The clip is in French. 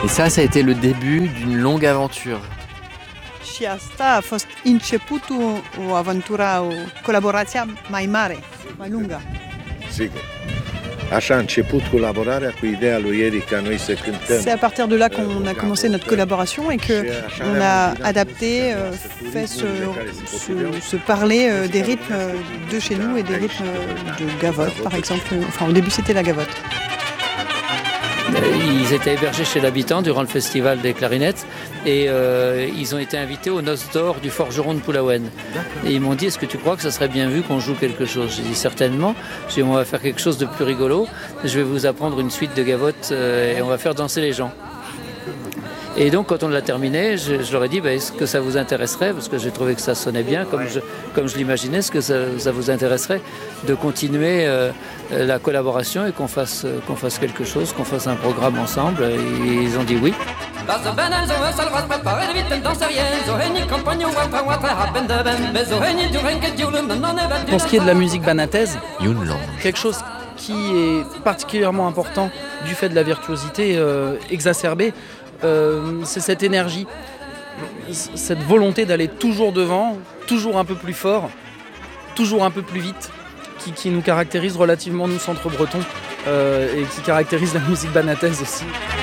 Et ça a été le début d'une longue aventure. Și asta a fost începutul o aventură, o colaborație mai mare, mai lungă. Sigur. Așa a început colaborarea cu ideea lui Eric ca noi să cântăm. C'est à partir de là qu'on a commencé notre collaboration et qu'on a adapté, fait se parler des rythmes de chez nous et des rythmes de gavotte, par exemple. Enfin, au début, c'était la gavotte. Ils étaient hébergés chez l'habitant durant le festival des clarinettes et ils ont été invités aux noces d'or du forgeron de Pulaouen. Et ils m'ont dit, est-ce que tu crois que ça serait bien vu qu'on joue quelque chose? J'ai dit certainement. J'ai dit, on va faire quelque chose de plus rigolo. Je vais vous apprendre une suite de gavottes et on va faire danser les gens. Et donc quand on l'a terminé, je leur ai dit, est-ce que ça vous intéresserait, parce que j'ai trouvé que ça sonnait bien, comme je l'imaginais, est-ce que ça vous intéresserait de continuer la collaboration et qu'on fasse quelque chose, qu'on fasse un programme ensemble? Et ils ont dit oui. Pour ce qui est de la musique banataise, quelque chose qui est particulièrement important du fait de la virtuosité exacerbée, c'est cette énergie, cette volonté d'aller toujours devant, toujours un peu plus fort, toujours un peu plus vite, qui nous caractérise relativement, nous, centre breton, et qui caractérise la musique banataise aussi.